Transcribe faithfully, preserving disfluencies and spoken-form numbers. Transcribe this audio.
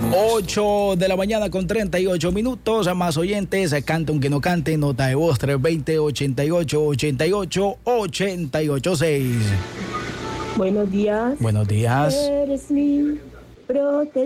ocho de la mañana con treinta y ocho minutos. A más oyentes, canta aunque no cante, nota de voz tres dos cero, ochenta y ocho, ochenta y ocho, ochenta y ocho seis. Buenos días. Buenos días. Eres mi protección.